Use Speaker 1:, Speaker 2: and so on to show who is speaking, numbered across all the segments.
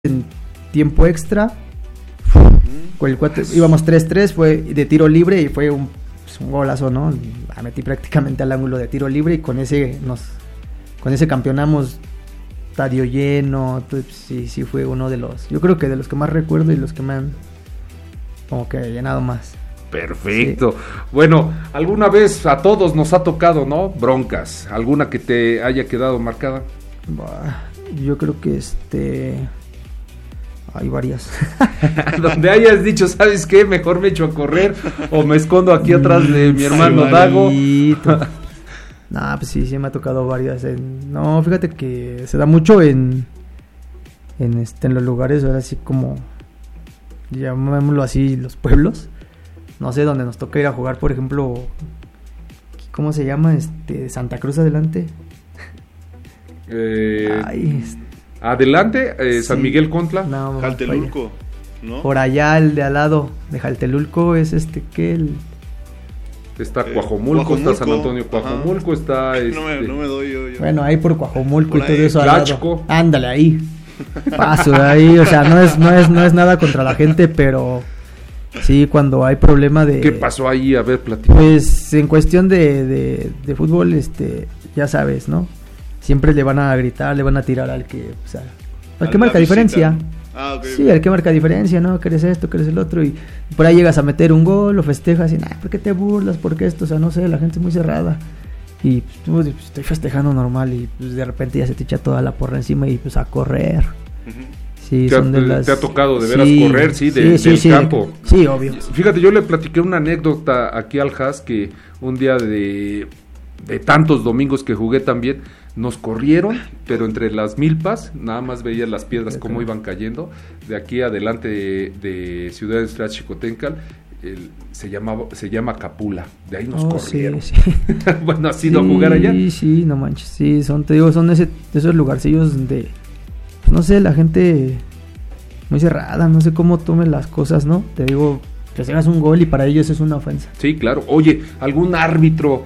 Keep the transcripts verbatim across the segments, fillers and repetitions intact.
Speaker 1: en tiempo extra, con el cuatro, íbamos tres tres, fue de tiro libre y fue un, pues un golazo, ¿no? La metí prácticamente al ángulo de tiro libre y con ese nos con ese campeonamos, estadio lleno. Entonces, sí, sí fue uno de los, yo creo que de los que más recuerdo y los que me han como que llenado más.
Speaker 2: Perfecto. Sí. Bueno, alguna vez a todos nos ha tocado, ¿no? Broncas, alguna que te haya quedado marcada.
Speaker 1: Bah, yo creo que este hay varias.
Speaker 2: Donde hayas dicho, ¿sabes qué? Mejor me echo a correr o me escondo aquí atrás de mi hermano Dago.
Speaker 1: No, pues sí, sí me ha tocado varias. En... No, fíjate que se da mucho en en este en los lugares, ahora sí como llamémoslo así, los pueblos. No sé, donde nos toca ir a jugar, por ejemplo, ¿cómo se llama? Este, Santa Cruz adelante.
Speaker 2: Eh, Ay, este... Adelante, eh, San sí. Miguel Contla.
Speaker 3: No, Jaltelulco, ¿no?
Speaker 1: Por allá, el de al lado de Jaltelulco es este que el...
Speaker 2: Está Cuajomulco, eh, Cuajomulco, está San Antonio Cuajomulco, ajá. Está este...
Speaker 3: no, me, no me doy yo, yo.
Speaker 1: Bueno, ahí por Cuajomulco por y todo
Speaker 3: ahí.
Speaker 1: Eso.
Speaker 2: Tlaxco.
Speaker 1: Ándale, ahí. Paso de ahí, o sea, no es, no es, no es nada contra la gente, pero sí, cuando hay problema de...
Speaker 2: ¿Qué pasó ahí? A ver, platica.
Speaker 1: Pues en cuestión de, de, de fútbol, este, ya sabes, ¿no? Siempre le van a gritar, le van a tirar al que, o sea, al que marca diferencia.
Speaker 3: Ah, okay.
Speaker 1: Sí, al que marca diferencia, ¿no? Que eres esto, que eres el otro, y por ahí llegas a meter un gol, lo festejas y, nah, ¿por qué te burlas? ¿Por qué esto? O sea, no sé, la gente es muy cerrada. Y pues, estoy festejando normal y pues, de repente ya se te echa toda la porra encima y pues a correr.
Speaker 2: Uh-huh.
Speaker 1: Sí,
Speaker 2: ¿Te,
Speaker 1: son
Speaker 2: ha,
Speaker 1: de las...
Speaker 2: ¿Te ha tocado de veras
Speaker 1: sí,
Speaker 2: correr, sí, de,
Speaker 1: sí,
Speaker 2: del
Speaker 1: sí,
Speaker 2: campo?
Speaker 1: Sí, sí, obvio.
Speaker 2: Fíjate, yo le platiqué una anécdota aquí al Has que un día de, de tantos domingos que jugué también, nos corrieron, pero entre las milpas, nada más veía las piedras como okay. iban cayendo, de aquí adelante de, de Ciudad Industrial Xicoténcal, el, se llamaba, se llama Capula, de ahí nos oh, corrieron. Sí, sí. Bueno, ¿has ido
Speaker 1: sí,
Speaker 2: a jugar allá?
Speaker 1: Sí, sí, no manches, sí, son, te digo, son ese, esos lugarcillos donde, pues, no sé, la gente muy cerrada, no sé cómo tomen las cosas, ¿no? Te digo, que hagas un gol y para ellos es una ofensa.
Speaker 2: Sí, claro. Oye, algún árbitro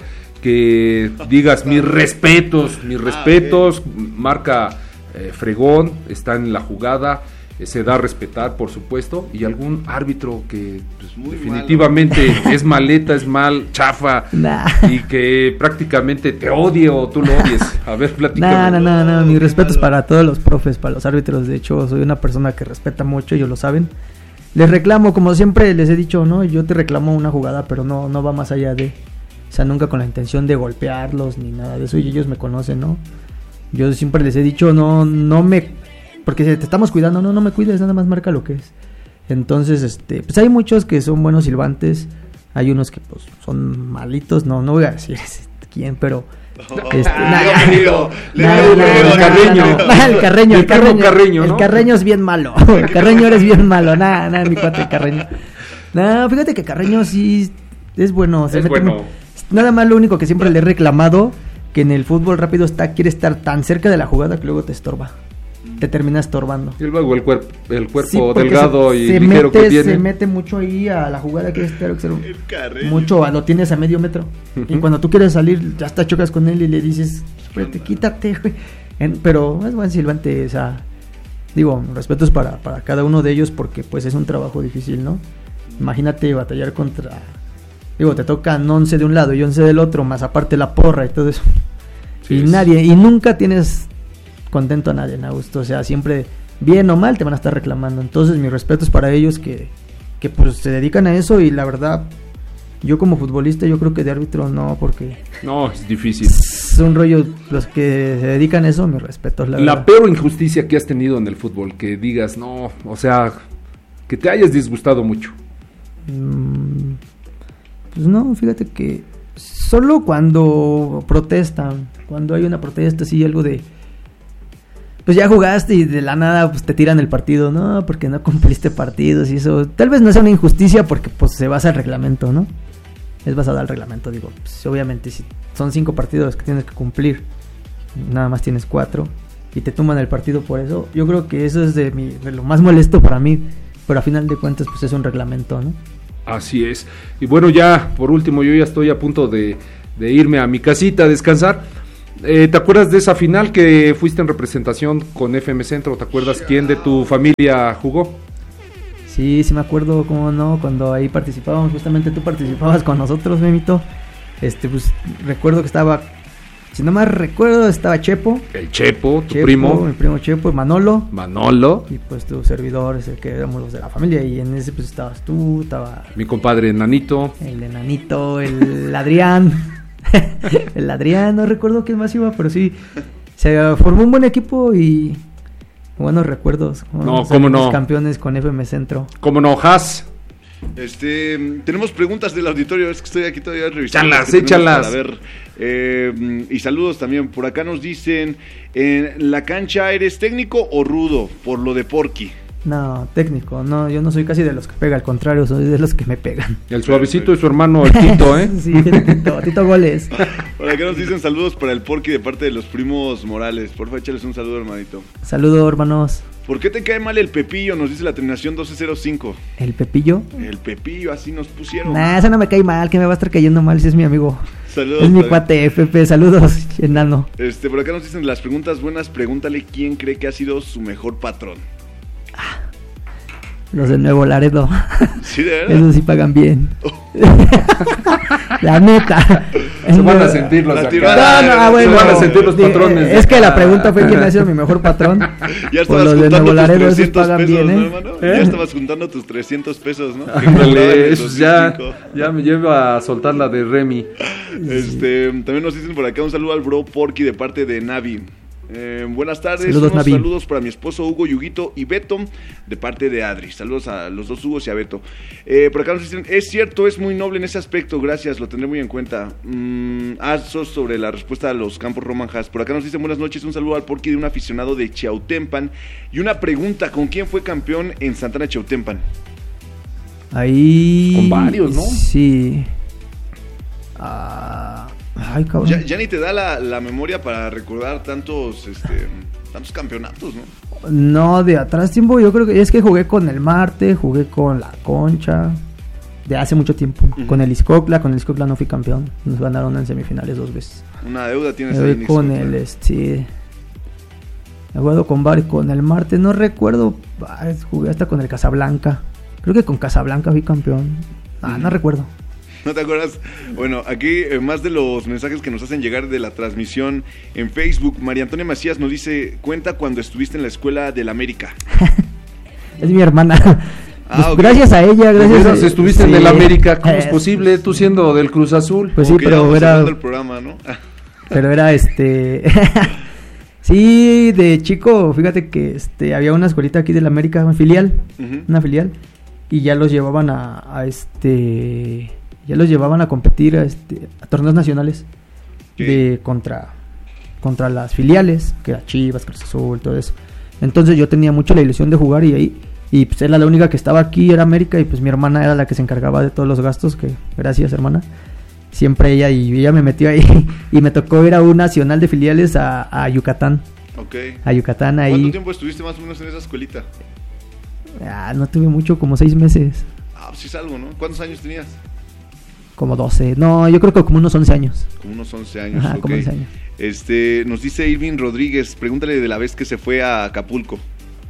Speaker 2: que digas mis respetos, mis respetos, ah, okay. marca eh, fregón, está en la jugada, eh, se da a respetar, por supuesto, y algún árbitro que pues, definitivamente malo. Es maleta, es mal, chafa, nah. Y que prácticamente te odie o tú lo odies. A ver, platícame.
Speaker 1: No, no, no, no, mis respetos para todos los profes, para los árbitros. De hecho, soy una persona que respeta mucho, ellos lo saben. Les reclamo, como siempre les he dicho, ¿no? Yo te reclamo una jugada, pero no, no va más allá de... O sea, nunca con la intención de golpearlos ni nada de eso, y ellos me conocen, ¿no? Yo siempre les he dicho, no, no me... Porque si te estamos cuidando, no, no me cuides, nada más marca lo que es. Entonces, este, pues hay muchos que son buenos silbantes, hay unos que pues son malitos, no, no voy a decir quién, pero... Este, el Carreño, el Carreño, el Carreño, el Carreño es bien malo, el Carreño eres bien malo, nada, nada, mi cuate Carreño. No, fíjate que Carreño sí es bueno, se
Speaker 2: es
Speaker 1: mete
Speaker 2: bueno.
Speaker 1: Muy, nada más lo único que siempre le he reclamado, que en el fútbol rápido está quiere estar tan cerca de la jugada que luego te estorba, te termina estorbando.
Speaker 2: Y luego el cuerpo, el cuerpo
Speaker 1: sí,
Speaker 2: delgado
Speaker 1: se,
Speaker 2: y
Speaker 1: se
Speaker 2: ligero
Speaker 1: mete,
Speaker 2: que tiene.
Speaker 1: Se mete mucho ahí a la jugada que estar mucho, lo tienes a medio metro. Uh-huh. Y cuando tú quieres salir, ya hasta chocas con él y le dices, te quítate, güey. En, pero es buen silbante, o sea, digo, respetos para, para cada uno de ellos porque pues es un trabajo difícil, ¿no? Imagínate batallar contra... Digo, te tocan once de un lado y once del otro, más aparte la porra y todo eso. Sí, y es. nadie, y nunca tienes contento a nadie, a gusto. O sea, siempre, bien o mal, te van a estar reclamando. Entonces, mis respetos para ellos que, que pues se dedican a eso. Y la verdad, yo como futbolista, yo creo que de árbitro no, porque...
Speaker 2: No, es difícil.
Speaker 1: Es un rollo, los que se dedican a eso, mis respetos, la,
Speaker 2: la
Speaker 1: verdad.
Speaker 2: peor injusticia que has tenido en el fútbol, que digas, no, o sea, que te hayas disgustado mucho.
Speaker 1: Mm, pues no, fíjate que solo cuando protestan, cuando hay una protesta, así algo de, pues ya jugaste y de la nada pues te tiran el partido, no, porque no cumpliste partidos y eso, tal vez no sea una injusticia porque pues se basa el reglamento, ¿no? Es basada al reglamento, digo, pues obviamente si son cinco partidos que tienes que cumplir, nada más tienes cuatro y te toman el partido por eso, yo creo que eso es de, mi, de lo más molesto para mí, pero a final de cuentas pues es un reglamento, ¿no?
Speaker 2: Así es. Y bueno, ya por último, yo ya estoy a punto de, de irme a mi casita a descansar. Eh, ¿Te acuerdas de esa final que fuiste en representación con F M Centro? ¿Te acuerdas quién de tu familia jugó?
Speaker 1: Sí, sí me acuerdo, cómo no, cuando ahí participábamos, justamente tú participabas con nosotros, Memito. Este, pues recuerdo que estaba, si no más recuerdo, estaba Chepo.
Speaker 2: El Chepo, tu
Speaker 1: Chepo,
Speaker 2: primo.
Speaker 1: Mi primo Chepo, Manolo.
Speaker 2: Manolo.
Speaker 1: Y pues tu servidor, ese que éramos los de la familia. Y en ese pues estabas tú, estaba...
Speaker 2: Mi compadre Nanito.
Speaker 1: El enanito, el Adrián. El Adrián, no recuerdo quién más iba, pero sí. Se formó un buen equipo y... buenos recuerdos.
Speaker 2: No, cómo no.
Speaker 1: Campeones con F M Centro.
Speaker 2: ¿Cómo no, Has?
Speaker 3: Este, tenemos preguntas del auditorio, es que estoy aquí todavía revisando.
Speaker 2: Échalas, échalas.
Speaker 3: A ver, eh, y saludos también. Por acá nos dicen, ¿en la cancha eres técnico o rudo? Por lo de Porky.
Speaker 1: No, técnico, no, yo no soy casi de los que pega, al contrario, soy de los que me pegan.
Speaker 2: El suavecito es su hermano, el Tito, ¿eh?
Speaker 1: Sí, el Tito, Tito Goles.
Speaker 3: Por acá nos dicen saludos para el Porky de parte de los primos Morales. Porfa, échales un saludo, hermanito.
Speaker 1: Saludos, hermanos.
Speaker 3: ¿Por qué te cae mal el Pepillo? Nos dice la terminación doce cero cinco.
Speaker 1: ¿El Pepillo?
Speaker 3: El Pepillo, así nos pusieron.
Speaker 1: Nah, ese no me cae mal, que me va a estar cayendo mal si es mi amigo.
Speaker 3: Saludos.
Speaker 1: Es mi
Speaker 3: también.
Speaker 1: cuate, Pepe, saludos, enano.
Speaker 3: Este, por acá nos dicen las preguntas buenas. Pregúntale quién cree que ha sido su mejor patrón.
Speaker 1: Los de Nuevo Laredo.
Speaker 3: Sí, de verdad.
Speaker 1: Esos sí pagan bien. La neta.
Speaker 2: Se van a sentir los
Speaker 3: La
Speaker 2: acá.
Speaker 3: tirada.
Speaker 1: No, no, ah, bueno.
Speaker 2: Se van a sentir los patrones.
Speaker 1: Eh, Es que la pregunta fue quién ha sido mi mejor patrón.
Speaker 3: Ya
Speaker 1: Por
Speaker 3: estabas
Speaker 1: los de
Speaker 3: juntando
Speaker 1: Nuevo
Speaker 3: tus
Speaker 1: Laredo, esos
Speaker 3: trescientos
Speaker 1: pagan
Speaker 3: pesos,
Speaker 1: bien,
Speaker 3: ¿no,
Speaker 1: ¿eh?
Speaker 3: hermano?
Speaker 1: ¿Eh?
Speaker 3: Ya estabas juntando tus trescientos pesos, ¿no?
Speaker 2: Híjole, eso ya, ya me lleva a soltar la de Remy.
Speaker 3: Este, también nos dicen por acá un saludo al bro Porky de parte de Navi. Eh, buenas tardes,
Speaker 1: Saludos,
Speaker 3: unos
Speaker 1: Navi.
Speaker 3: saludos para mi esposo Hugo, Yuguito y Beto de parte de Adri. Saludos a los dos Hugos y a Beto. Eh, por acá nos dicen, es cierto, es muy noble en ese aspecto, gracias, lo tendré muy en cuenta. Mm, ah, sos sobre la respuesta a los campos Roman Haas. Por acá nos dicen buenas noches, un saludo al Porky de un aficionado de Chiautempan. Y una pregunta, ¿con quién fue campeón en Santana Chiautempan?
Speaker 1: Ahí.
Speaker 2: Con varios, ¿no?
Speaker 1: Sí. Ah. Ay, cabrón.
Speaker 3: Ya, ya ni te da la, la memoria para recordar tantos, este, tantos campeonatos, ¿no?
Speaker 1: No, de atrás tiempo, yo creo que es que jugué con el Marte, jugué con la Concha, de hace mucho tiempo. Uh-huh. Con el Iscocla, con el Iscocla no fui campeón. Nos ganaron en semifinales dos veces.
Speaker 3: Una deuda tienes
Speaker 1: ahí.
Speaker 3: ahí.
Speaker 1: Con el, este... He jugado con varios, con el Marte, no recuerdo. Ay, jugué hasta con el Casablanca. Creo que con Casablanca fui campeón. Ah, uh-huh. No recuerdo.
Speaker 3: ¿No te acuerdas? Bueno, aquí eh, más de los mensajes que nos hacen llegar de la transmisión en Facebook. María Antonia Macías nos dice, cuenta cuando estuviste en la escuela del América.
Speaker 1: Es mi hermana.
Speaker 3: Ah,
Speaker 1: pues,
Speaker 3: okay.
Speaker 1: Gracias a ella, gracias a...
Speaker 2: Si estuviste sí. en el América, ¿cómo es, es posible? Tú siendo del Cruz Azul.
Speaker 1: Pues sí, pero era...
Speaker 3: el programa, ¿no?
Speaker 1: Pero era este... Sí, de chico, fíjate que este había una escuelita aquí del América, una filial, uh-huh. una filial, y ya los llevaban a, a este... Ya los llevaban a competir a, este, a torneos nacionales de contra contra las filiales, que era Chivas, Cruz Azul, todo eso. Entonces yo tenía mucho la ilusión de jugar y ahí y pues era la única que estaba aquí, era América, y pues mi hermana era la que se encargaba de todos los gastos, que gracias, hermana. Siempre ella, y ella me metió ahí y me tocó ir a un nacional de filiales a, a Yucatán.
Speaker 3: Okay.
Speaker 1: A Yucatán ahí.
Speaker 3: ¿Cuánto tiempo estuviste más o menos en esa escuelita?
Speaker 1: Ah, no tuve mucho, como seis meses.
Speaker 3: Ah, pues sí es algo, ¿no? ¿Cuántos años tenías?
Speaker 1: Como doce, no, yo creo que como unos once años.
Speaker 3: Como unos once años,
Speaker 1: Ajá,
Speaker 3: okay.
Speaker 1: como once años.
Speaker 3: Este, nos dice Irving Rodríguez, pregúntale de la vez que se fue a Acapulco.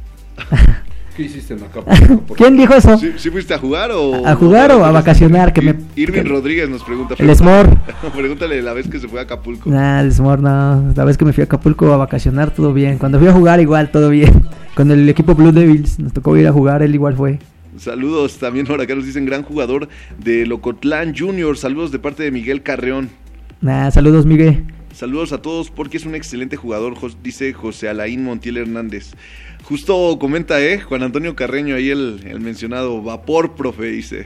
Speaker 2: ¿Qué hiciste en Acapulco?
Speaker 1: ¿Quién dijo eso?
Speaker 3: ¿Sí, ¿Sí fuiste a jugar o...?
Speaker 1: ¿A jugar o, o a vacacionar? Que me...
Speaker 3: Irving Rodríguez nos pregunta.
Speaker 1: El Smor.
Speaker 3: Pregúntale de la vez que se fue a Acapulco.
Speaker 1: Nah, el Smor no, la vez que me fui a Acapulco a vacacionar todo bien. Cuando fui a jugar igual, todo bien. Con el equipo Blue Devils, nos tocó ir a jugar, él igual fue.
Speaker 3: Saludos, también por acá nos dicen gran jugador de Locotlán Junior. Saludos de parte de Miguel Carreón.
Speaker 1: Nah, saludos, Miguel.
Speaker 3: Saludos a todos porque es un excelente jugador, dice José Alain Montiel Hernández. Justo comenta, eh, Juan Antonio Carreño, ahí el, el mencionado vapor, profe, dice.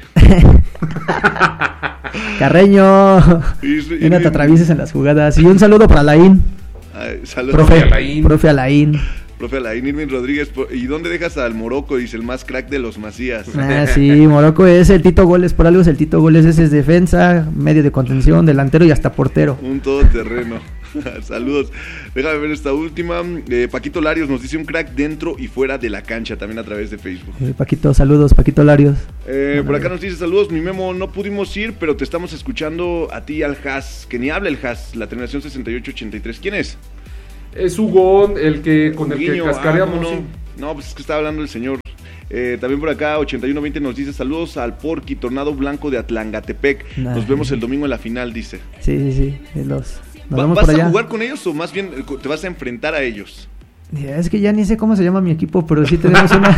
Speaker 1: Carreño,
Speaker 3: y, y,
Speaker 1: no te atravieses en las jugadas. Y un saludo para Alain.
Speaker 3: Ay, saludos.
Speaker 1: Profe Alain. Profe Alain.
Speaker 3: Profe Alain Irving Rodríguez, ¿y dónde dejas al Morocco? Dice el más crack de los Macías.
Speaker 1: Ah, sí, Morocco es el Tito Goles, por algo es el Tito Goles, ese es defensa, medio de contención, delantero y hasta portero.
Speaker 3: Un todoterreno. Saludos. Déjame ver esta última. Eh, Paquito Larios nos dice un crack dentro y fuera de la cancha, también a través de Facebook.
Speaker 1: Eh, Paquito, saludos, Paquito Larios.
Speaker 3: Eh, por acá nos dice saludos, mi Memo, no pudimos ir, pero te estamos escuchando a ti y al Haas, que ni habla el Haas, la terminación sesenta y ocho ochenta y tres. ¿Quién es?
Speaker 2: Es Hugo, el que con el
Speaker 3: Guiño,
Speaker 2: que cascareamos.
Speaker 3: ah, no,
Speaker 2: sí.
Speaker 3: no, pues es que estaba hablando el señor. Eh, también por acá ochenta y uno veinte nos dice saludos al Porky, Tornado Blanco de Atlangatepec.
Speaker 1: Nah.
Speaker 3: Nos vemos el domingo en la final, dice.
Speaker 1: Sí, sí, sí. Los, nos
Speaker 3: ¿Va,
Speaker 1: vemos
Speaker 3: ¿Vas
Speaker 1: por allá.
Speaker 3: a jugar con ellos o más bien te vas a enfrentar a ellos?
Speaker 1: Es que ya ni sé cómo se llama mi equipo, pero sí tenemos una...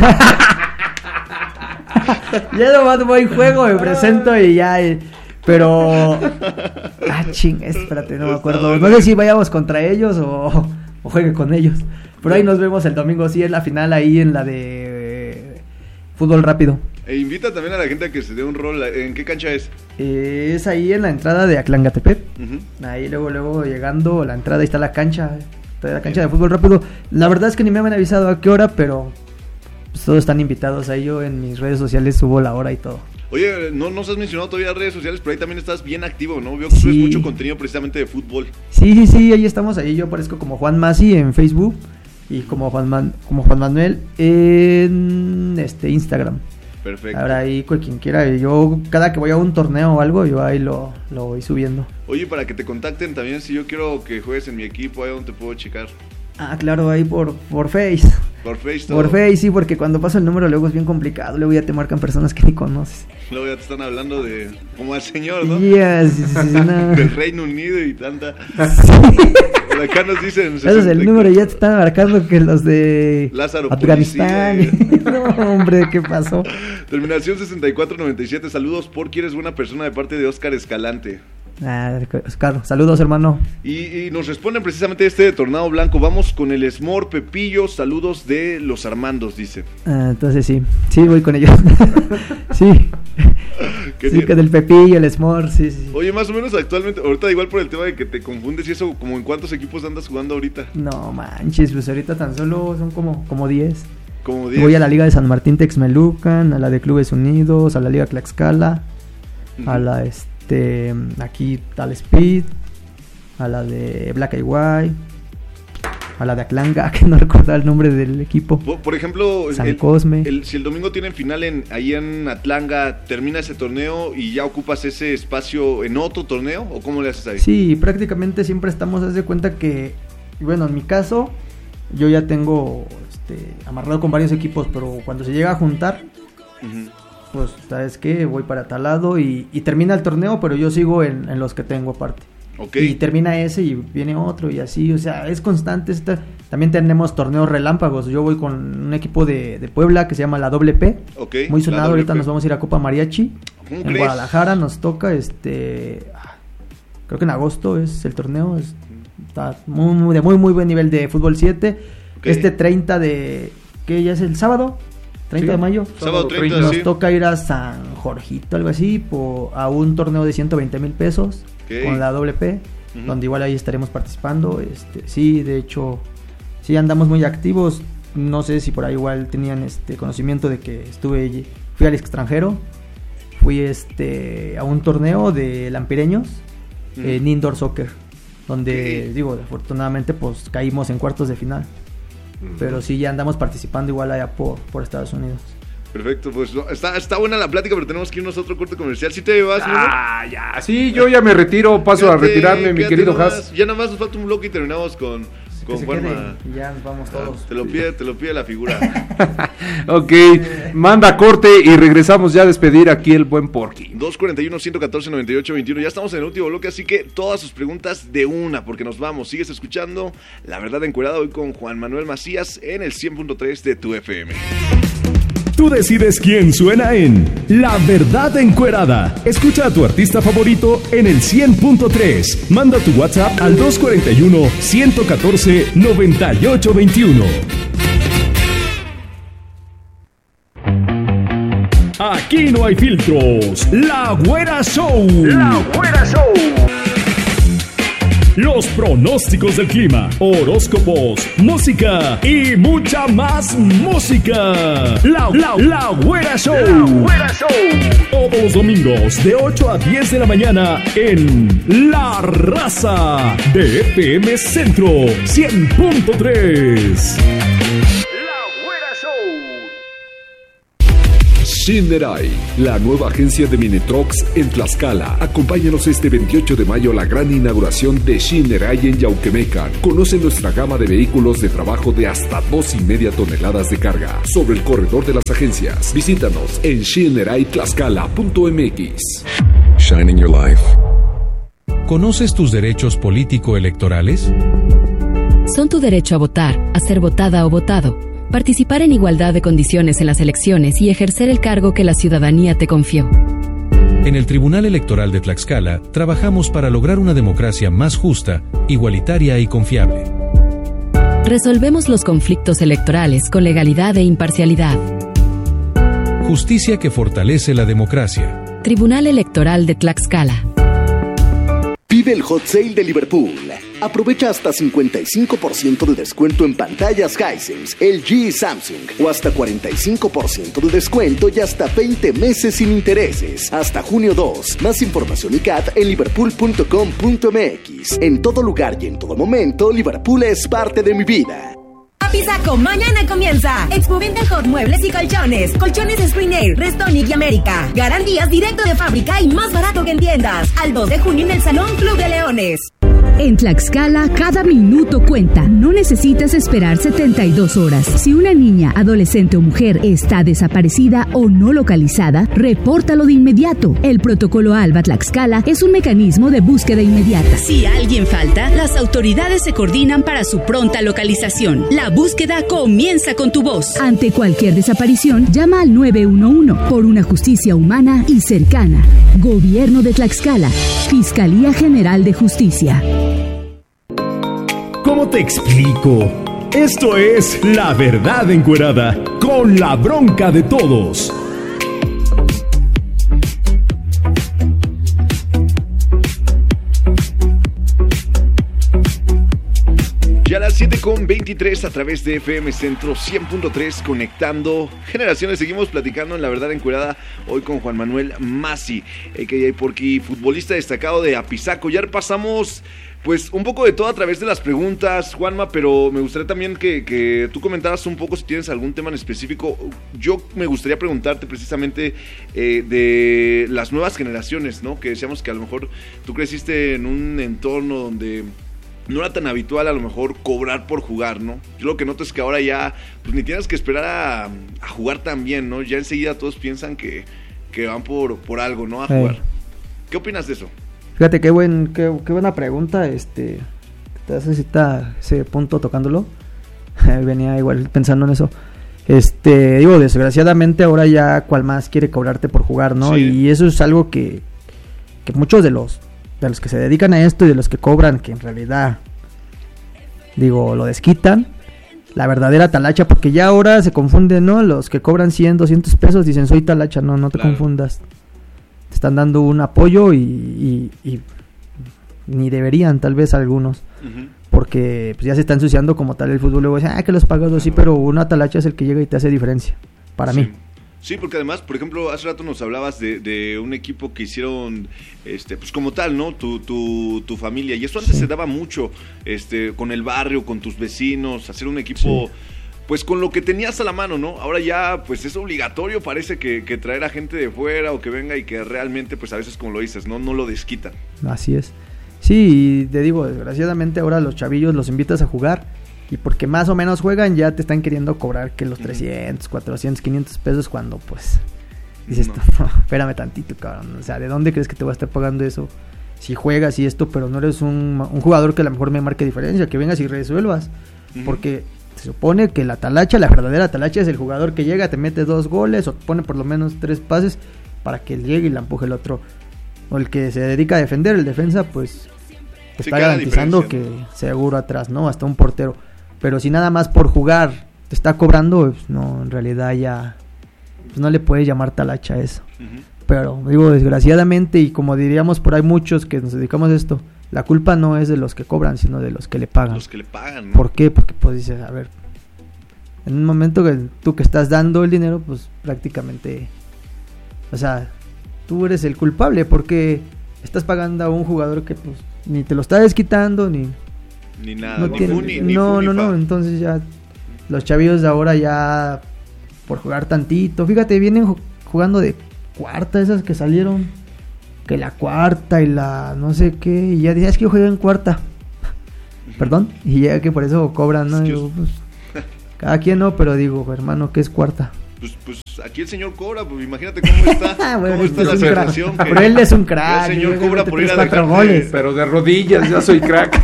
Speaker 1: Ya nomás voy, juego, me presento y ya... eh, Pero... Ah, ching, espérate, no me acuerdo. No sé si vayamos contra ellos o, o juegue con ellos. Pero ahí nos vemos el domingo, sí, es la final ahí en la de... Fútbol rápido.
Speaker 3: E invita también a la gente a que se dé un rol. ¿En qué cancha es?
Speaker 1: Eh, es ahí en la entrada de Atlangatepec.
Speaker 3: Uh-huh.
Speaker 1: Ahí luego, luego llegando a la entrada, ahí está la cancha. Está la cancha de fútbol rápido. La verdad es que ni me han avisado a qué hora, pero pues, todos están invitados. Ahí yo en mis redes sociales subo la hora y todo.
Speaker 3: Oye, no nos has mencionado todavía redes sociales, pero ahí también estás bien activo, ¿no? Veo que
Speaker 1: Sí.
Speaker 3: subes mucho contenido precisamente de fútbol.
Speaker 1: Sí, sí, sí, ahí estamos. Ahí yo aparezco como Juan Masi en Facebook y como Juan, Man- como Juan Manuel en este Instagram.
Speaker 3: Perfecto.
Speaker 1: Ahora ahí con quien quiera, yo cada que voy a un torneo o algo, yo ahí lo, lo voy subiendo.
Speaker 3: Oye, para que te contacten también, si yo quiero que juegues en mi equipo, ahí donde te puedo checar.
Speaker 1: Ah, claro, ahí por, por Face.
Speaker 3: Por Face todo.
Speaker 1: Por Face, sí, porque cuando paso el número luego es bien complicado, luego ya te marcan personas que ni conoces.
Speaker 3: Luego ya te están hablando de... como al señor, ¿no?
Speaker 1: Yeah, sí, sí, sí, no.
Speaker 3: Del Reino Unido y tanta... Por acá nos dicen...
Speaker 1: Ese es el número, ya te están marcando que los de
Speaker 3: Lázaro
Speaker 1: Afganistán.
Speaker 3: Policía.
Speaker 1: No, hombre, ¿qué pasó?
Speaker 3: Terminación sesenta y cuatro noventa y siete. Saludos, porque eres buena persona de parte de Oscar Escalante.
Speaker 1: Ah, Oscar, saludos, hermano.
Speaker 3: Y, y nos responden precisamente este de Tornado Blanco. Vamos con el Smor Pepillo. Saludos de los Armandos, dice.
Speaker 1: Ah, entonces sí, sí, voy con ellos. Sí.
Speaker 3: Qué
Speaker 1: Sí,
Speaker 3: bien.
Speaker 1: que del Pepillo, el Smor, sí, sí.
Speaker 3: Oye, más o menos actualmente, ahorita igual por el tema de que te confundes y eso, como en cuántos equipos andas jugando ahorita.
Speaker 1: No manches, pues ahorita tan solo son como como diez.
Speaker 3: Como diez.
Speaker 1: Voy a la Liga de San Martín Texmelucan, a la de Clubes Unidos, a la Liga Tlaxcala,
Speaker 3: Ujú.
Speaker 1: a la este aquí Tal Speed, a la de Black y White, a la de Aclanga, que no recuerdo el nombre del equipo.
Speaker 3: Por, por ejemplo,
Speaker 1: San
Speaker 3: el-
Speaker 1: Cosme.
Speaker 3: el- si el domingo tienen final en, ahí en Atlanga, ¿termina ese torneo y ya ocupas ese espacio en otro torneo? ¿O cómo le haces ahí?
Speaker 1: Sí, prácticamente siempre estamos, haz de cuenta que, bueno, en mi caso, yo ya tengo este, amarrado con varios equipos, pero cuando se llega a juntar,
Speaker 3: Ujú.
Speaker 1: pues, ¿sabes qué? Voy para tal lado y, y termina el torneo, pero yo sigo en, en los que tengo aparte.
Speaker 3: Ok.
Speaker 1: Y termina ese y viene otro y así, o sea, es constante. Esta... También tenemos torneos relámpagos. Yo voy con un equipo de, de Puebla que se llama la Doble P.
Speaker 3: Ok,
Speaker 1: Muy
Speaker 3: la
Speaker 1: sonado,
Speaker 3: doble
Speaker 1: ahorita
Speaker 3: P.
Speaker 1: nos vamos a ir a Copa Mariachi.
Speaker 3: ¿Cómo
Speaker 1: En
Speaker 3: crees?
Speaker 1: Guadalajara nos toca, este... ah, creo que en agosto es el torneo. es- Está muy, muy- de muy, muy buen nivel de fútbol siete.
Speaker 3: Ok.
Speaker 1: Este treinta de... ¿Qué ya es el sábado? treinta
Speaker 2: Sí.
Speaker 1: de mayo.
Speaker 3: Sábado treinta,
Speaker 1: Nos
Speaker 3: sí.
Speaker 1: toca ir a San Jorgito, algo así, por, a un torneo de ciento veinte mil pesos
Speaker 3: Ok.
Speaker 1: con la doble P,
Speaker 3: Ujú.
Speaker 1: donde igual ahí estaremos participando. Este, sí, de hecho, sí andamos muy activos. No sé si por ahí igual tenían este conocimiento de que estuve, fui al extranjero, fui este a un torneo de lampireños
Speaker 3: Ujú.
Speaker 1: en indoor soccer, donde
Speaker 3: Ok.
Speaker 1: digo, afortunadamente pues caímos en cuartos de final. Pero sí, ya andamos participando igual allá por, por Estados Unidos.
Speaker 3: Perfecto, pues no, está, está buena la plática, pero tenemos que irnos a otro corte comercial. ¿Sí te vas, Memo?
Speaker 2: Ah, ya, sí, yo ya me retiro, paso a
Speaker 3: Quédate,
Speaker 2: retirarme, mi
Speaker 3: quédate
Speaker 2: querido
Speaker 3: nomás.
Speaker 2: Haas.
Speaker 3: Ya nada más nos falta un bloque y terminamos con,
Speaker 1: Que
Speaker 3: con
Speaker 1: se
Speaker 3: Juanma.
Speaker 1: quede y ya nos vamos todos.
Speaker 3: Ah, te lo pide, te lo pide la figura.
Speaker 2: Ok, manda corte y regresamos ya a despedir aquí el buen Porky.
Speaker 3: dos cuarenta y uno, ciento catorce, noventa y ocho, veintiuno. Ya estamos en el último bloque, así que todas sus preguntas de una, porque nos vamos. Sigues escuchando La Verdad Encuerada hoy con Juan Manuel Macías en el cien punto tres de tu F M.
Speaker 4: Tú decides quién suena en La Verdad Encuerada. Escucha a tu artista favorito en el cien punto tres. Manda tu WhatsApp al dos cuarenta y uno, ciento catorce, noventa y ocho veintiuno. Aquí no hay filtros. La Güera Show. La Güera Show. los pronósticos del clima, horóscopos, música y mucha más música. La, la, la Güera Show. La Güera Show. Todos los domingos de ocho a diez de la mañana en La Raza de F M Centro cien punto tres.
Speaker 5: Shinnerai, la nueva agencia de Minetrox en Tlaxcala. Acompáñanos este veintiocho de mayo a la gran inauguración de Shinnerai en Yauquemecan. Conoce nuestra gama de vehículos de trabajo de hasta dos y media toneladas de carga sobre el corredor de las agencias. Visítanos en shinnerai tlaxcala punto m x.
Speaker 6: Shining your life.
Speaker 7: ¿Conoces tus derechos político-electorales?
Speaker 8: Son tu derecho a votar, a ser votada o votado, participar en igualdad de condiciones en las elecciones y ejercer el cargo que la ciudadanía te confió.
Speaker 7: En el Tribunal Electoral de Tlaxcala trabajamos para lograr una democracia más justa, igualitaria y confiable.
Speaker 8: Resolvemos los conflictos electorales con legalidad e imparcialidad.
Speaker 7: Justicia que fortalece la democracia.
Speaker 8: Tribunal Electoral de Tlaxcala.
Speaker 9: Vive el Hot Sale de Liverpool. Aprovecha hasta cincuenta y cinco por ciento de descuento en pantallas Hisense, L G y Samsung, o hasta cuarenta y cinco por ciento de descuento y hasta veinte meses sin intereses. Hasta junio dos. Más información y C A T en liverpool punto com punto m x. En todo lugar y en todo momento, Liverpool es parte de mi vida.
Speaker 10: Apizaco, mañana comienza. Expo Venta Hot Muebles y Colchones. Colchones Spring Air, Restonic y América. Garantías directo de fábrica y más barato que en tiendas. Al dos de junio en el Salón Club de Leones.
Speaker 11: En Tlaxcala, cada minuto cuenta. No necesitas esperar setenta y dos horas. Si una niña, adolescente o mujer está desaparecida o no localizada, repórtalo de inmediato. El protocolo ALBA Tlaxcala es un mecanismo de búsqueda inmediata.
Speaker 12: Si alguien falta, las autoridades se coordinan para su pronta localización. La búsqueda comienza con tu voz.
Speaker 11: Ante cualquier desaparición, llama al nueve uno uno por una justicia humana y cercana. Gobierno de Tlaxcala. Fiscalía General de Justicia.
Speaker 4: ¿Cómo te explico? Esto es La Verdad Encuerada, con la bronca de todos.
Speaker 3: Ya a las siete con veintitrés a través de F M Centro cien punto tres, conectando generaciones. Seguimos platicando en La Verdad Encuerada hoy con Juan Manuel Massi, a k a. Porky, futbolista destacado de Apizaco. Ya pasamos pues un poco de todo a través de las preguntas, Juanma, pero me gustaría también que, que tú comentaras un poco si tienes algún tema en específico. Yo me gustaría preguntarte precisamente eh, de las nuevas generaciones, ¿no? Que decíamos que a lo mejor tú creciste en un entorno donde no era tan habitual a lo mejor cobrar por jugar, ¿no? Yo lo que noto es que ahora ya pues ni tienes que esperar a, a jugar tan bien, ¿no? Ya enseguida todos piensan que, que van por, por algo, ¿no? A jugar. Hey. ¿Qué opinas de eso?
Speaker 1: Fíjate, qué, buen, qué, qué buena pregunta. Este, te necesita ese punto tocándolo. Venía igual pensando en eso. Este, digo, desgraciadamente ahora ya cual más quiere cobrarte por jugar, ¿no? Sí. Y eso es algo que, que muchos de los de los que se dedican a esto y de los que cobran, que en realidad, digo, lo desquitan, la verdadera talacha, porque ya ahora se confunden, ¿no? Los que cobran cien, doscientos pesos dicen soy talacha, no, no te claro. confundas. Te están dando un apoyo y, y, y ni deberían, tal vez algunos, uh-huh. porque pues, ya se está ensuciando como tal el fútbol. Luego dicen, ah, que los pagas sí, pero una talacha es el que llega y te hace diferencia, para
Speaker 3: sí.
Speaker 1: mí.
Speaker 3: Sí, porque además, por ejemplo, hace rato nos hablabas de, de un equipo que hicieron, este, pues como tal, ¿no? Tu, tu, tu familia. Y eso antes sí. se daba mucho, este, con el barrio, con tus vecinos, hacer un equipo, sí. pues con lo que tenías a la mano, ¿no? Ahora ya, pues es obligatorio, parece que, que traer a gente de fuera o que venga y que realmente, pues a veces, como lo dices, ¿no? No lo desquitan.
Speaker 1: Así es. Sí, y te digo, desgraciadamente ahora los chavillos los invitas a jugar. Y porque más o menos juegan, ya te están queriendo cobrar que los trescientos, cuatrocientos, quinientos pesos, cuando pues dices, no. no, espérame tantito, cabrón. O sea, ¿de dónde crees que te voy a estar pagando eso? Si juegas y esto, pero no eres un, un jugador que a lo mejor me marque diferencia, que vengas y resuelvas. Uh-huh. Porque se supone que la talacha, la verdadera talacha es el jugador que llega, te mete dos goles o pone por lo menos tres pases para que él llegue y la empuje el otro. O el que se dedica a defender, el defensa, pues te sí, está garantizando que seguro atrás, ¿no? Hasta un portero. Pero si nada más por jugar te está cobrando, pues no, en realidad ya pues no le puedes llamar talacha a eso. Uh-huh. Pero digo, desgraciadamente, y como diríamos por ahí muchos que nos dedicamos a esto, la culpa no es de los que cobran, sino de los que le pagan.
Speaker 3: Los que le pagan, ¿no?
Speaker 1: ¿Por qué? Porque pues dices, a ver, en un momento que tú que estás dando el dinero, pues prácticamente, o sea, tú eres el culpable porque estás pagando a un jugador que pues ni te lo está desquitando, ni...
Speaker 3: Ni nada,
Speaker 1: no
Speaker 3: ni
Speaker 1: tiene,
Speaker 3: funi, ni
Speaker 1: no,
Speaker 3: funi,
Speaker 1: no, no,
Speaker 3: fa.
Speaker 1: entonces ya los chavillos de ahora ya por jugar tantito, fíjate, vienen ju- jugando de cuarta, esas que salieron, que la cuarta y la no sé qué, y ya decías que yo juego en cuarta, perdón, y ya que por eso cobran, ¿no? Digo, pues, cada quien no, pero digo, hermano, ¿qué es cuarta?
Speaker 3: Pues, pues aquí el señor cobra, pues imagínate cómo está,
Speaker 1: Bueno,
Speaker 3: cómo está
Speaker 1: es
Speaker 3: la
Speaker 1: un crack.
Speaker 3: situación.
Speaker 1: Pero él es un crack,
Speaker 3: El señor
Speaker 1: yo
Speaker 3: cobra
Speaker 1: te
Speaker 3: por ir a
Speaker 1: tres, cuatro
Speaker 3: dejarte-
Speaker 1: goles.
Speaker 2: Pero de rodillas, ya soy crack.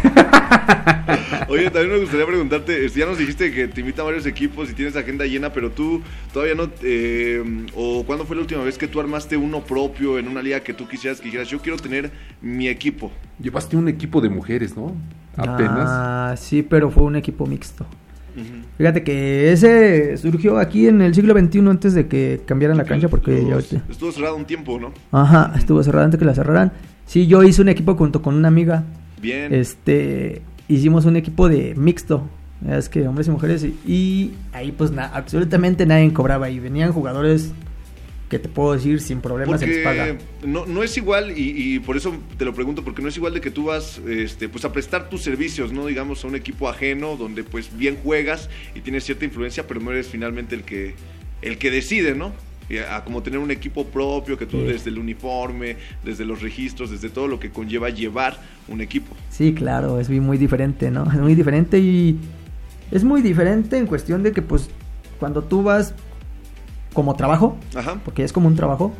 Speaker 3: Oye, también me gustaría preguntarte, este, ya nos dijiste que te invitan varios equipos y tienes agenda llena, pero tú todavía no, eh, o ¿cuándo fue la última vez que tú armaste uno propio en una liga que tú quisieras, que dijeras, yo quiero tener mi equipo?
Speaker 2: Llevaste un equipo de mujeres, ¿no? Apenas.
Speaker 1: Ah, sí, pero fue un equipo mixto.
Speaker 3: Uh-huh.
Speaker 1: Fíjate que ese surgió aquí en el siglo veintiuno antes de que cambiaran la cancha porque ya
Speaker 3: Estuvo,
Speaker 1: ahorita-
Speaker 3: estuvo cerrado un tiempo, ¿no?
Speaker 1: Ajá, estuvo cerrada antes que la cerraran. Sí, yo hice un equipo junto con una amiga.
Speaker 3: Bien.
Speaker 1: Este, hicimos un equipo de mixto, es que hombres y mujeres y, y ahí pues na- absolutamente nadie cobraba y venían jugadores que te puedo decir sin problemas se les paga.
Speaker 3: Porque no, no es igual, y, y por eso te lo pregunto, porque no es igual de que tú vas este, pues a prestar tus servicios, ¿no? Digamos, a un equipo ajeno donde pues bien juegas y tienes cierta influencia, pero no eres finalmente el que, el que decide, ¿no? Y a, a como tener un equipo propio, que tú
Speaker 1: Sí.
Speaker 3: desde el uniforme, desde los registros, desde todo lo que conlleva llevar un equipo.
Speaker 1: Sí, claro, es muy, muy diferente, ¿no? Es muy diferente y es muy diferente en cuestión de que pues cuando tú vas como trabajo,
Speaker 3: Ajá.
Speaker 1: porque es como un trabajo,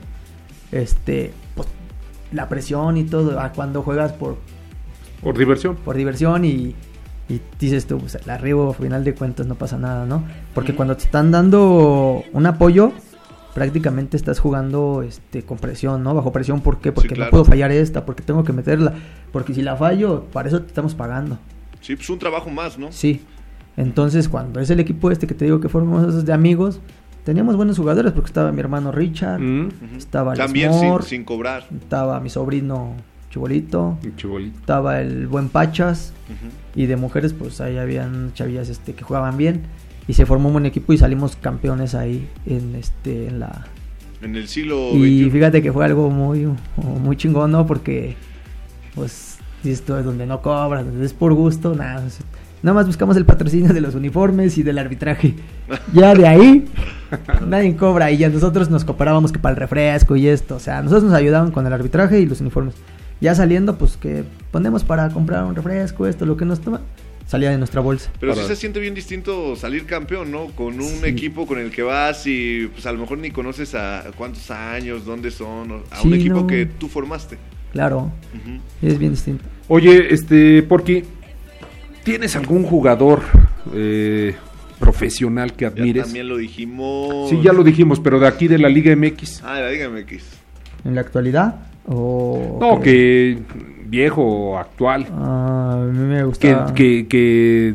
Speaker 1: este, pues la presión y todo, a cuando juegas por
Speaker 2: Por diversión.
Speaker 1: por diversión y, y dices tú, pues el arribo, al final de cuentas no pasa nada, ¿no? Porque
Speaker 3: Ujú.
Speaker 1: cuando te están dando un apoyo, prácticamente estás jugando este con presión, ¿no? Bajo presión, ¿por qué? Porque
Speaker 3: claro.
Speaker 1: no puedo fallar esta, porque tengo que meterla, porque si la fallo, para eso te estamos pagando.
Speaker 3: Sí, pues un trabajo más, ¿no?
Speaker 1: Sí. Entonces, cuando es el equipo este que te digo que formamos de amigos, teníamos buenos jugadores porque estaba mi hermano Richard,
Speaker 2: Mm.
Speaker 3: Ujú.
Speaker 1: estaba
Speaker 3: También
Speaker 1: Lesmore,
Speaker 3: sin, sin cobrar.
Speaker 1: estaba mi sobrino Chibolito,
Speaker 2: Un chibolito.
Speaker 1: estaba el buen Pachas.
Speaker 3: Ujú.
Speaker 1: Y de mujeres pues ahí habían chavillas este que jugaban bien y se formó un buen equipo y salimos campeones ahí en este en la
Speaker 3: En el siglo
Speaker 1: y
Speaker 3: veintiuno.
Speaker 1: fíjate que fue algo muy muy chingón, ¿no? Porque pues esto es donde no cobras, donde es por gusto, nada, nada más buscamos el patrocinio de los uniformes y del arbitraje. Ya de ahí nadie cobra y ya nosotros nos cooperábamos que para el refresco y esto, o sea, nosotros nos ayudaban con el arbitraje y los uniformes. Ya saliendo, pues que ponemos para comprar un refresco, esto, lo que nos toma, salía de nuestra bolsa.
Speaker 3: Pero
Speaker 2: Para-
Speaker 3: sí se siente bien distinto salir campeón, ¿no? Con un
Speaker 1: Sí.
Speaker 3: equipo con el que vas y pues a lo mejor ni conoces a cuántos años, dónde son, o- a
Speaker 1: Sí,
Speaker 3: un equipo
Speaker 1: no.
Speaker 3: que tú formaste.
Speaker 1: Claro,
Speaker 3: Ujú.
Speaker 1: es bien distinto.
Speaker 2: Oye, este, Porky, ¿tienes algún jugador eh, profesional que
Speaker 3: Ya
Speaker 2: admires?
Speaker 3: también lo dijimos.
Speaker 2: Sí, ya lo dijimos, pero de aquí de la Liga M X.
Speaker 3: Ah, dígame X.
Speaker 1: ¿En la actualidad? O
Speaker 2: No, que viejo o actual.
Speaker 1: Ah, a mí me
Speaker 2: Que,
Speaker 1: gusta.
Speaker 2: que, que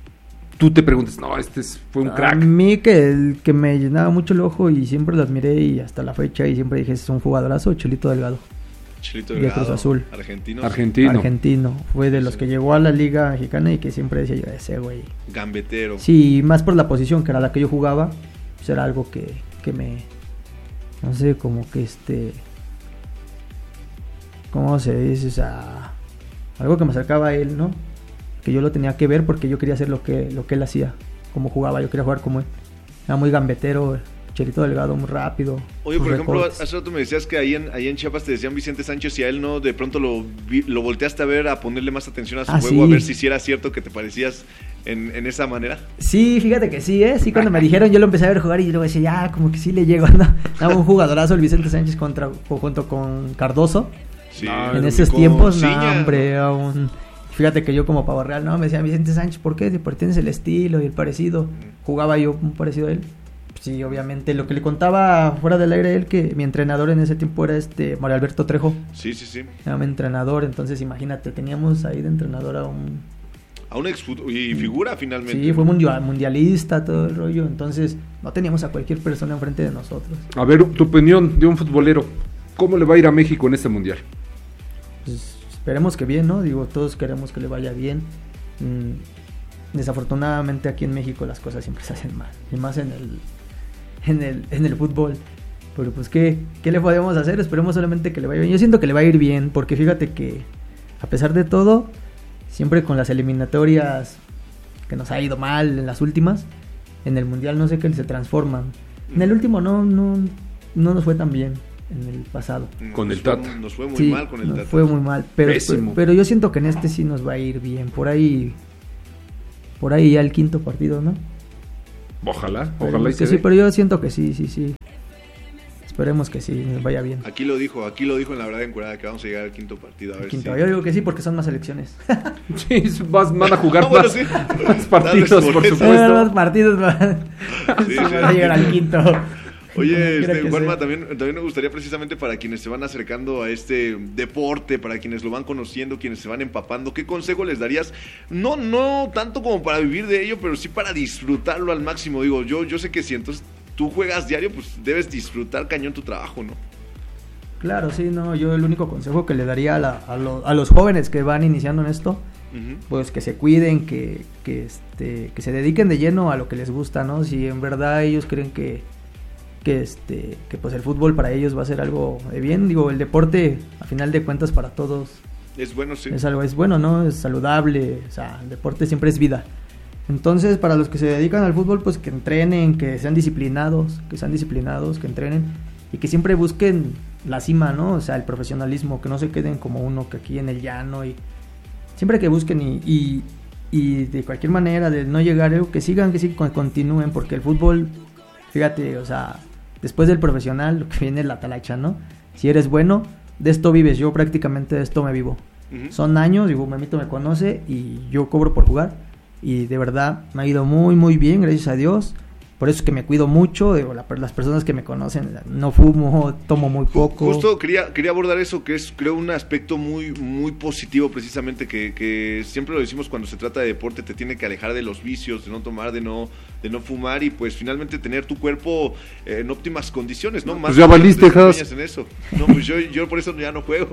Speaker 2: tú te preguntes, no, este es- fue un
Speaker 1: A
Speaker 2: crack.
Speaker 1: mí que el que me llenaba mucho el ojo y siempre lo admiré y hasta la fecha y siempre dije es un jugadorazo, Chelito Delgado,
Speaker 3: Chilito
Speaker 1: De
Speaker 3: Delgado.
Speaker 1: Cruz Azul.
Speaker 3: Argentino.
Speaker 2: Argentino.
Speaker 1: argentino. Fue de los que llegó a la liga mexicana y que siempre decía yo ese güey.
Speaker 3: Gambetero.
Speaker 1: Sí, más por la posición que era la que yo jugaba, pues era algo que, que me, no sé, como que este, ¿cómo se dice? O sea, algo que me acercaba a él, ¿no? Que yo lo tenía que ver porque yo quería hacer lo que, lo que él hacía, como jugaba, yo quería jugar como él. Era muy gambetero, Chelito Delgado, muy rápido.
Speaker 3: Oye,
Speaker 1: sus
Speaker 3: por ejemplo,
Speaker 1: recortes.
Speaker 3: hace rato me decías que ahí en, ahí en Chiapas te decían Vicente Sánchez y a él no, de pronto lo, vi- lo volteaste a ver, a ponerle más atención a su
Speaker 1: Ah,
Speaker 3: juego, a
Speaker 1: sí.
Speaker 3: ver si sí era cierto que te parecías en, en esa manera.
Speaker 1: Sí, fíjate que sí, ¿eh? Sí, cuando me dijeron yo lo empecé a ver jugar y luego decía, ya, como que sí le llego, ¿no? Daba un jugadorazo el Vicente Sánchez contra, junto con Cardoso.
Speaker 3: Sí,
Speaker 1: En esos
Speaker 3: con
Speaker 1: tiempos, no,
Speaker 3: Ciña.
Speaker 1: hombre, aún... Fíjate que yo como pavo real, no, me decía Vicente Sánchez, ¿por qué? Porque tienes el estilo y el parecido. Jugaba yo un parecido a él. Sí, obviamente, lo que le contaba fuera del aire a él, que mi entrenador en ese tiempo era este Mario Alberto Trejo.
Speaker 3: Sí, sí, sí.
Speaker 1: Era mi entrenador, entonces imagínate, teníamos ahí de entrenador a un...
Speaker 3: A un ex y figura finalmente.
Speaker 1: Sí, fue mundial, mundialista, todo el rollo, entonces no teníamos a cualquier persona enfrente de nosotros.
Speaker 2: A ver, tu opinión de un futbolero. ¿Cómo le va a ir a México en este mundial?
Speaker 1: Pues, esperemos que bien, ¿no? Digo, todos queremos que le vaya bien. Mm, desafortunadamente aquí en México las cosas siempre se hacen mal, y más en el, en el, en el fútbol. Pero pues, ¿qué, ¿qué le podemos hacer? Esperemos solamente que le vaya bien. Yo siento que le va a ir bien, porque fíjate que a pesar de todo, siempre con las eliminatorias que nos ha ido mal en las últimas, en el Mundial no sé qué se transforman. En el último no, no, no nos fue tan bien en el pasado.
Speaker 2: Con el Tata.
Speaker 3: Nos fue muy
Speaker 1: sí,
Speaker 3: mal con el
Speaker 1: nos
Speaker 3: Tata.
Speaker 1: fue muy mal, pero,
Speaker 2: Pésimo.
Speaker 1: pero yo siento que en este sí nos va a ir bien. Por ahí, por ahí ya el quinto partido, ¿no?
Speaker 2: Ojalá,
Speaker 1: Pero
Speaker 2: ojalá y
Speaker 1: que
Speaker 2: se
Speaker 1: sí,
Speaker 2: dé.
Speaker 1: pero yo siento que sí, sí, sí. Esperemos que sí, nos vaya bien.
Speaker 3: Aquí lo dijo, aquí lo dijo en la verdad encuerada que vamos a llegar al quinto partido. A ver
Speaker 1: Quinto.
Speaker 3: si...
Speaker 1: Yo digo que sí porque son más elecciones.
Speaker 2: Sí, vas- van a jugar
Speaker 3: Ah, bueno,
Speaker 2: más,
Speaker 3: sí.
Speaker 2: más partidos,
Speaker 3: Tal vez por
Speaker 2: por
Speaker 3: eso.
Speaker 2: supuesto.
Speaker 1: Más partidos van
Speaker 3: Sí, sí.
Speaker 1: a llegar al quinto.
Speaker 3: Oye,
Speaker 1: Como quiera
Speaker 3: este,
Speaker 1: que
Speaker 3: Juanma,
Speaker 1: sea.
Speaker 3: también, también me gustaría precisamente para quienes se van acercando a este deporte, para quienes lo van conociendo, quienes se van empapando, ¿qué consejo les darías? No, no tanto como para vivir de ello, pero sí para disfrutarlo al máximo. Digo, yo, yo sé que si entonces tú juegas diario, pues debes disfrutar cañón tu trabajo, ¿no?
Speaker 1: Claro, sí, no, yo el único consejo que le daría a, la- a, lo- a los jóvenes que van iniciando en esto,
Speaker 3: Ujú.
Speaker 1: pues que se cuiden, que, que, este, que se dediquen de lleno a lo que les gusta, ¿no? Si en verdad ellos creen que, que, este, que pues el fútbol para ellos va a ser algo de bien, digo, el deporte a final de cuentas para todos
Speaker 3: Es bueno, sí.
Speaker 1: es algo, es bueno, ¿no? Es saludable, o sea, el deporte siempre es vida. Entonces, para los que se dedican al fútbol, pues que entrenen, que sean disciplinados, que sean disciplinados, que entrenen y que siempre busquen la cima, ¿no? O sea, el profesionalismo, que no se queden como uno que aquí en el llano y siempre que busquen y, y, y de cualquier manera de no llegar, eh, que sigan, que sigan, continúen, porque el fútbol, fíjate, o sea, después del profesional, lo que viene es la talacha, ¿no? Si eres bueno, de esto vives, yo prácticamente de esto me vivo.
Speaker 3: Ujú.
Speaker 1: Son años, digo, Memito me conoce y yo cobro por jugar y de verdad me ha ido muy muy bien, gracias a Dios. Por eso es que me cuido mucho, digo, la- las personas que me conocen, no fumo, tomo muy poco.
Speaker 3: Justo quería, quería abordar eso, que es creo un aspecto muy, muy positivo precisamente, que, que siempre lo decimos cuando se trata de deporte, te tiene que alejar de los vicios, de no tomar, de no, de no fumar y pues finalmente tener tu cuerpo eh, en óptimas condiciones, ¿no? Más
Speaker 2: Pues ya valiste,
Speaker 3: te
Speaker 2: Has.
Speaker 3: empeñas en eso. No, pues yo, yo por eso ya no juego.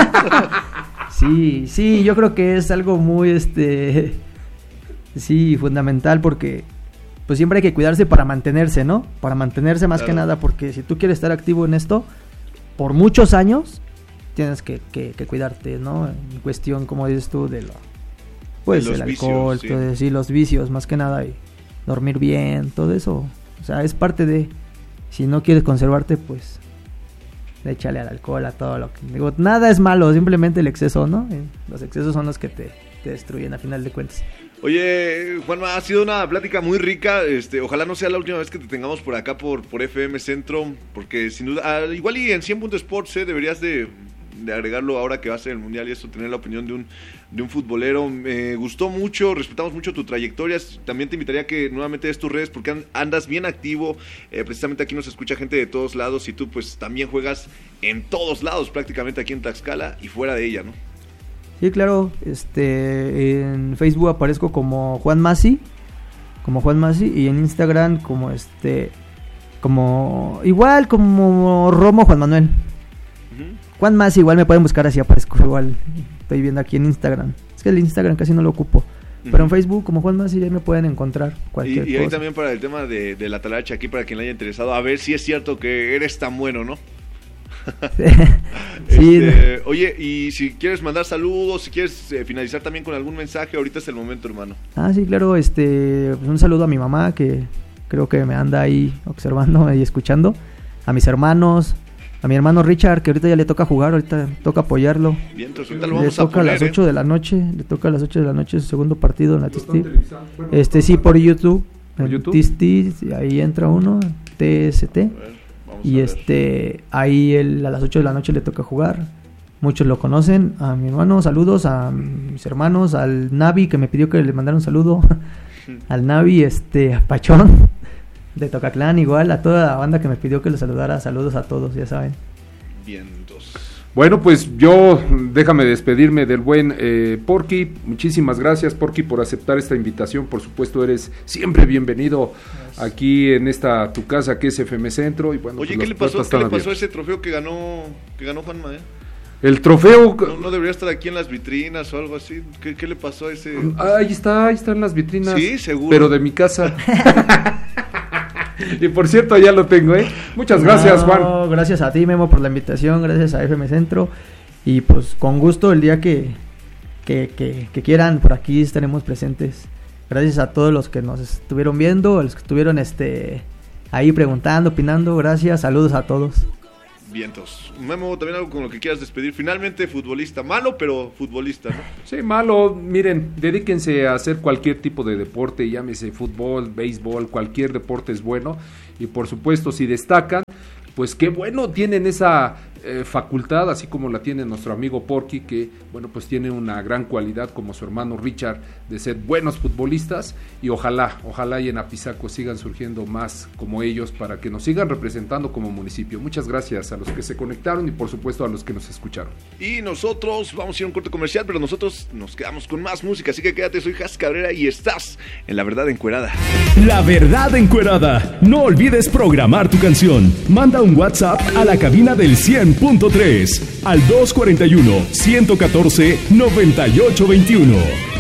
Speaker 1: Sí, sí, yo creo que es algo muy, este, sí, fundamental porque, pues siempre hay que cuidarse para mantenerse, ¿no? Para mantenerse más
Speaker 3: Claro.
Speaker 1: que nada, porque si tú quieres estar activo en esto, por muchos años, tienes que, que, que cuidarte, ¿no? En cuestión, como dices tú, de lo, pues
Speaker 3: De los
Speaker 1: el alcohol,
Speaker 3: vicios, sí.
Speaker 1: todo, sí, los vicios, más que nada, y dormir bien, todo eso, o sea, es parte de, si no quieres conservarte, pues échale al alcohol, a todo lo que... Digo, nada es malo, simplemente el exceso, ¿no? Eh, Los excesos son los que te, te destruyen a final de cuentas.
Speaker 3: Oye, Juanma, ha sido una plática muy rica. Este, ojalá no sea la última vez que te tengamos por acá por, por F M Centro, porque sin duda, ah, igual y en cien punto sports eh, deberías de, de agregarlo ahora que va a ser el Mundial y eso, tener la opinión de un, de un futbolero. Me gustó mucho, respetamos mucho tu trayectoria. También te invitaría a que nuevamente des tus redes porque an- andas bien activo. Eh, precisamente aquí nos escucha gente de todos lados y tú pues también juegas en todos lados prácticamente aquí en Tlaxcala y fuera de ella, ¿no?
Speaker 1: Sí, claro, este, en Facebook aparezco como Juan Masi, como Juan Masi, y en Instagram como este, como, igual como Romo Juan Manuel.
Speaker 3: Ujú.
Speaker 1: Juan Masi, igual me pueden buscar así, aparezco igual, estoy viendo aquí en Instagram. Es que el Instagram casi no lo ocupo, pero en
Speaker 3: Ujú.
Speaker 1: Facebook como Juan Masi ahí me pueden encontrar
Speaker 3: Y,
Speaker 1: cualquier
Speaker 3: y ahí
Speaker 1: cosa.
Speaker 3: también para el tema de, de la talacha, aquí para quien le haya interesado, a ver si es cierto que eres tan bueno, ¿no?
Speaker 1: Sí,
Speaker 3: Este, oye, y si quieres mandar saludos, si quieres eh, finalizar también con algún mensaje, ahorita es el momento, hermano.
Speaker 1: Ah, sí, claro, este, pues un saludo a mi mamá que creo que me anda ahí observando y escuchando, a mis hermanos, a mi hermano Richard, que ahorita ya le toca jugar, ahorita toca apoyarlo.
Speaker 3: Bien, entonces ahorita lo
Speaker 1: Le
Speaker 3: vamos a
Speaker 1: toca a
Speaker 3: poner,
Speaker 1: las
Speaker 3: ¿eh?
Speaker 1: ocho de la noche, le toca a las ocho de la noche su segundo partido en la
Speaker 2: ¿Lo
Speaker 1: T
Speaker 2: están
Speaker 1: S T.
Speaker 2: televisando? Bueno,
Speaker 1: Este sí, por YouTube,
Speaker 2: ¿Por
Speaker 1: en
Speaker 2: YouTube?
Speaker 1: T S T, ahí entra uno, T S T.
Speaker 3: A ver, vamos a
Speaker 1: Y
Speaker 3: ver.
Speaker 1: este, ahí él a las ocho de la noche le toca jugar. Muchos lo conocen. A mi hermano, saludos. A mis hermanos, al Navi que me pidió que le mandara un saludo. Al Navi, este, a Pachón de Tocaclán, igual. A toda la banda que me pidió que le saludara. Saludos a todos, ya saben.
Speaker 3: Bien, entonces.
Speaker 2: Bueno, pues yo déjame despedirme del buen eh, Porky. Muchísimas gracias, Porky, por aceptar esta invitación. Por supuesto, eres siempre bienvenido aquí en esta tu casa que es F M Centro. Y bueno,
Speaker 3: Oye,
Speaker 2: pues
Speaker 3: ¿qué
Speaker 2: las
Speaker 3: le pasó,
Speaker 2: puertas
Speaker 3: ¿qué le
Speaker 2: están
Speaker 3: pasó a
Speaker 2: abiertas.
Speaker 3: ese trofeo que ganó, que ganó Juanma, eh?
Speaker 2: El trofeo...
Speaker 3: No, no debería estar aquí en las vitrinas o algo así. ¿Qué, qué le pasó a ese...?
Speaker 2: Ahí está, ahí están las vitrinas.
Speaker 3: Sí, seguro.
Speaker 2: Pero de mi casa. Y por cierto, ya lo tengo, ¿eh? Muchas gracias,
Speaker 1: no,
Speaker 2: Juan.
Speaker 1: Gracias a ti, Memo, por la invitación. Gracias a F M Centro. Y pues con gusto el día que, que, que, que quieran, por aquí estaremos presentes. Gracias a todos los que nos estuvieron viendo, a los que estuvieron este ahí preguntando, opinando. Gracias, saludos a todos.
Speaker 3: Vientos. Memo, también algo con lo que quieras despedir. Finalmente, futbolista. Malo, pero futbolista, ¿no?
Speaker 2: Sí, malo. Miren, dedíquense a hacer cualquier tipo de deporte, llámese fútbol, béisbol, cualquier deporte es bueno. Y por supuesto, si destacan, pues qué bueno, tienen esa eh, facultad, así como la tiene nuestro amigo Porky, que bueno, pues tiene una gran cualidad como su hermano Richard de ser buenos futbolistas, y ojalá, ojalá y en Apizaco sigan surgiendo más como ellos para que nos sigan representando como municipio. Muchas gracias a los que se conectaron y por supuesto a los que nos escucharon.
Speaker 3: Y nosotros vamos a ir a un corte comercial, pero nosotros nos quedamos con más música, así que quédate, soy Jas Cabrera y estás en La Verdad Encuerada.
Speaker 4: La Verdad Encuerada. No olvides programar tu canción. Manda un WhatsApp a la cabina del cien punto tres al dos cuarenta y uno, ciento catorce, noventa y ocho veintiuno.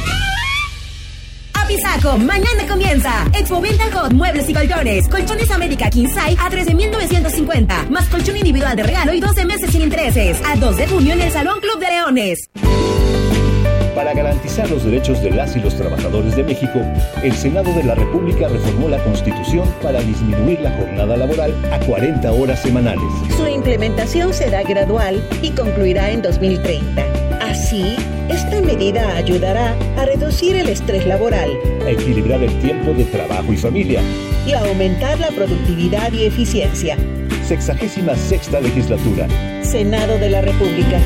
Speaker 10: Apizaco, mañana comienza Expo Venta Hot, muebles y colchones. Colchones América King Size a trece mil novecientos cincuenta, más colchón individual de regalo y doce meses sin intereses. Al dos de junio en el Salón Club de Leones.
Speaker 6: Para garantizar los derechos de las y los trabajadores de México, el Senado de la República reformó la Constitución para disminuir la jornada laboral a cuarenta horas semanales.
Speaker 13: Su implementación será gradual y concluirá en dos mil treinta. Así, esta medida ayudará a reducir el estrés laboral,
Speaker 6: a equilibrar el tiempo de trabajo y familia
Speaker 13: y a aumentar la productividad y eficiencia.
Speaker 6: Sexagésima sexta legislatura.
Speaker 13: Senado de la República.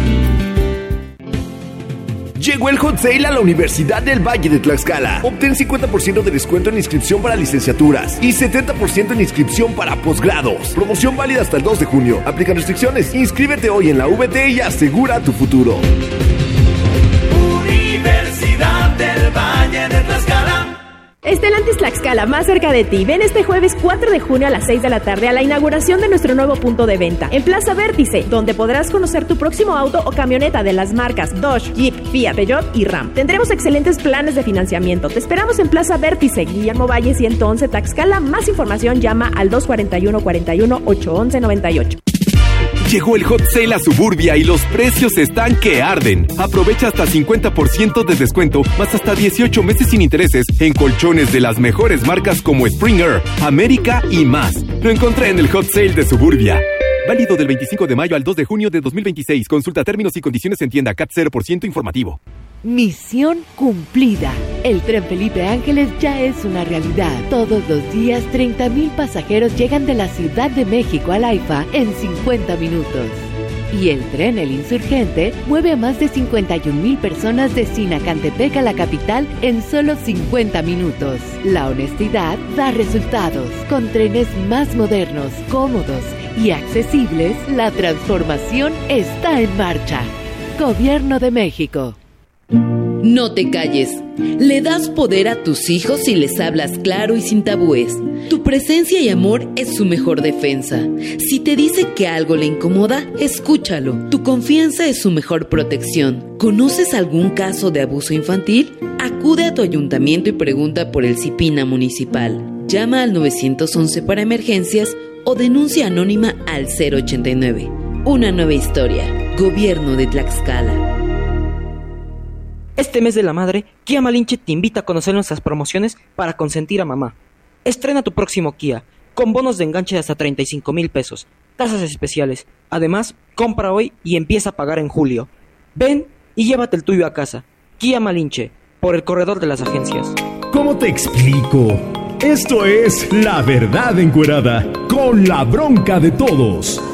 Speaker 14: Llegó el Hot Sale a la Universidad del Valle de Tlaxcala. Obtén cincuenta por ciento de descuento en inscripción para licenciaturas y setenta por ciento en inscripción para posgrados. Promoción válida hasta el dos de junio. Aplican restricciones. Inscríbete hoy en la V T y asegura tu futuro.
Speaker 15: Universidad del Valle de Tlaxcala. Estelantis Tlaxcala, más cerca de ti. Ven este jueves cuatro de junio a las seis de la tarde a la inauguración de nuestro nuevo punto de venta en Plaza Vértice, donde podrás conocer tu próximo auto o camioneta de las marcas Dodge, Jeep, Fiat, Peugeot y Ram. Tendremos excelentes planes de financiamiento. Te esperamos en Plaza Vértice, Guillermo Valle ciento once, Tlaxcala. Más información llama al dos cuarenta y uno, cuarenta y uno, ochocientos once, noventa y ocho.
Speaker 16: Llegó el Hot Sale a Suburbia y los precios están que arden. Aprovecha hasta cincuenta por ciento de descuento, más hasta dieciocho meses sin intereses en colchones de las mejores marcas como Springer, América y más. Lo encontré en el Hot Sale de Suburbia. Válido del veinticinco de mayo al dos de junio de dos mil veintiséis. Consulta términos y condiciones en tienda. C A T cero por ciento informativo.
Speaker 17: Misión cumplida. El tren Felipe Ángeles ya es una realidad. Todos los días, treinta mil pasajeros llegan de la Ciudad de México al AIFA en cincuenta minutos. Y el tren El Insurgente mueve a más de cincuenta y un mil personas de Sinacantepec a la capital en solo cincuenta minutos. La honestidad da resultados. Con trenes más modernos, cómodos y accesibles, la transformación está en marcha. Gobierno de México.
Speaker 18: No te calles. Le das poder a tus hijos si les hablas claro y sin tabúes. Tu presencia y amor es su mejor defensa. Si te dice que algo le incomoda, escúchalo. Tu confianza es su mejor protección. ¿Conoces algún caso de abuso infantil? Acude a tu ayuntamiento y pregunta por el CIPINA municipal. Llama al nueve once para emergencias o denuncia anónima al cero ochenta y nueve. Una nueva historia. Gobierno de Tlaxcala.
Speaker 19: Este mes de la madre, Kia Malinche te invita a conocer nuestras promociones para consentir a mamá. Estrena tu próximo Kia, con bonos de enganche de hasta treinta y cinco mil pesos, tasas especiales. Además, compra hoy y empieza a pagar en julio. Ven y llévate el tuyo a casa. Kia Malinche, por el corredor de las agencias.
Speaker 4: ¿Cómo te explico? Esto es La Verdad Encuerada, con la bronca de todos.